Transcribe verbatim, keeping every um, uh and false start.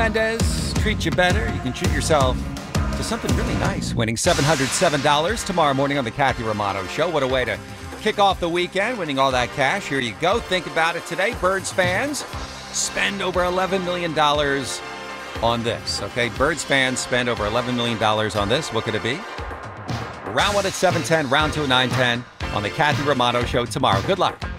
Mendez, treat you better. You can treat yourself to something really nice. Winning seven hundred seven dollars tomorrow morning on the Kathy Romano Show. What a way to kick off the weekend, winning all that cash. Here you go. Think about it today. Birds fans spend over eleven million dollars on this. Okay, Birds fans spend over eleven million dollars on this. What could it be? Round one at seven ten, round two at nine ten on the Kathy Romano Show tomorrow. Good luck.